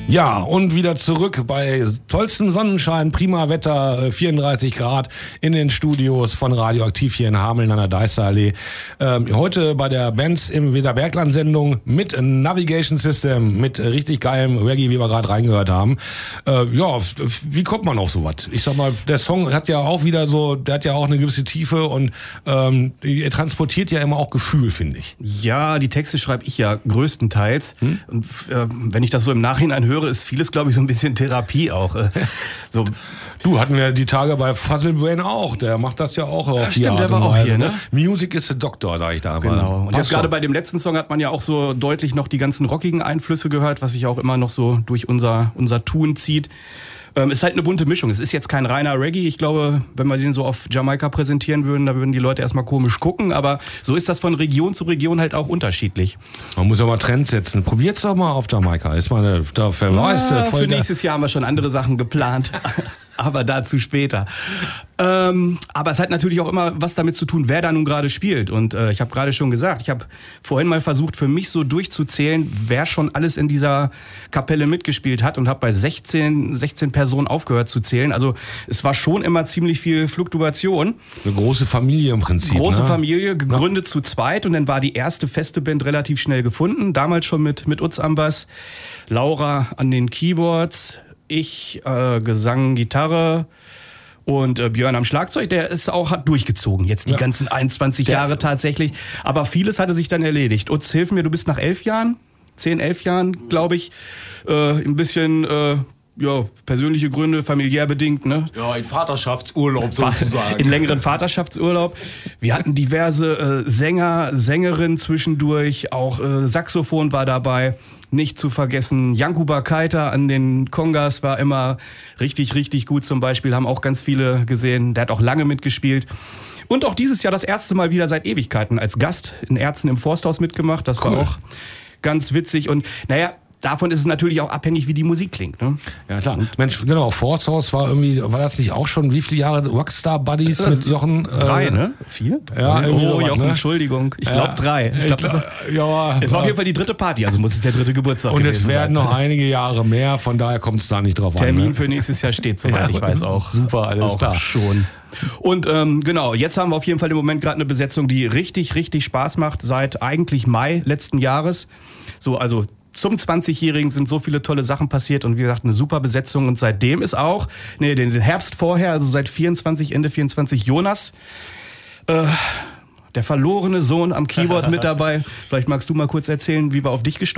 Ja, und wieder zurück bei tollstem Sonnenschein, prima Wetter, 34 Grad in den Studios von Radioaktiv hier in Hameln an der Deisterallee. Heute bei der Bands im Weserbergland-Sendung mit Navigation System, mit richtig geilem Reggae, wie wir gerade reingehört haben. Ja, wie kommt man auf sowas? Ich sag mal, der Song hat ja auch wieder so, der hat ja auch eine gewisse Tiefe und er transportiert ja immer auch Gefühl, finde ich. Ja, die Texte schreibe ich ja größtenteils. Und wenn ich das so im Nachhinein höre, ist vieles, glaube ich, so ein bisschen Therapie auch. So. Du, hatten wir die Tage bei Fuzzlebrain auch, der macht das ja auch auf die Art der war und auch Weise, hier, ne? Music is a Doctor, sag ich da. Genau. Und jetzt gerade bei dem letzten Song hat man ja auch so deutlich noch die ganzen rockigen Einflüsse gehört, was sich auch immer noch so durch unser Tun zieht. Ist halt eine bunte Mischung. Es ist jetzt kein reiner Reggae. Ich glaube, wenn wir den so auf Jamaika präsentieren würden, da würden die Leute erstmal komisch gucken. Aber so ist das von Region zu Region halt auch unterschiedlich. Man muss ja mal Trends setzen. Probiert's doch mal auf Jamaika. Ist mal da verweist. Für nächstes Jahr haben wir schon andere Sachen geplant. Aber dazu später. Aber es hat natürlich auch immer was damit zu tun, wer da nun gerade spielt. Und ich habe gerade schon gesagt, ich habe vorhin mal versucht, für mich so durchzuzählen, wer schon alles in dieser Kapelle mitgespielt hat und habe bei 16 Personen aufgehört zu zählen. Also es war schon immer ziemlich viel Fluktuation. Eine große Familie im Prinzip. Große Familie, gegründet zu zweit und dann war die erste feste Band relativ schnell gefunden. Damals schon mit Utz am Bass, Laura an den Keyboards, ich, Gesang, Gitarre und Björn am Schlagzeug, der hat durchgezogen, jetzt die ganzen 21 Jahre tatsächlich. Aber vieles hatte sich dann erledigt. Utz, hilf mir, du bist nach 11 Jahren, 11 Jahren, glaube ich, ein bisschen... persönliche Gründe, familiär bedingt, ne? Ja, in Vaterschaftsurlaub sozusagen. In längeren Vaterschaftsurlaub. Wir hatten diverse Sänger, Sängerinnen zwischendurch, auch Saxophon war dabei. Nicht zu vergessen, Yankuba Keita an den Kongas war immer richtig, richtig gut zum Beispiel. Haben auch ganz viele gesehen. Der hat auch lange mitgespielt. Und auch dieses Jahr das erste Mal wieder seit Ewigkeiten als Gast in Erzen im Forsthaus mitgemacht. Das war auch ganz witzig. Und davon ist es natürlich auch abhängig, wie die Musik klingt. Ne? Ja, klar. Mensch, genau, Forsthaus war das nicht auch schon, wie viele Jahre Rockstar Buddies mit Jochen? 3, ne? 4? Ja, Jochen, ne? Entschuldigung. Ich glaube 3. Es war auf jeden Fall die 3. Party, also muss es der 3. Geburtstag gewesen sein. Und es werden noch einige Jahre mehr, von daher kommt es da nicht drauf an. Termin für nächstes Jahr steht, soweit ich weiß auch. Super, alles klar. Schon. Und genau, jetzt haben wir auf jeden Fall im Moment gerade eine Besetzung, die richtig, richtig Spaß macht, seit eigentlich Mai letzten Jahres. So, also zum 20-Jährigen sind so viele tolle Sachen passiert und wie gesagt, eine super Besetzung. Und seitdem ist auch, den Herbst vorher, also seit Ende 24, Jonas, der verlorene Sohn am Keyboard mit dabei. Vielleicht magst du mal kurz erzählen, wie wir auf dich gestoßen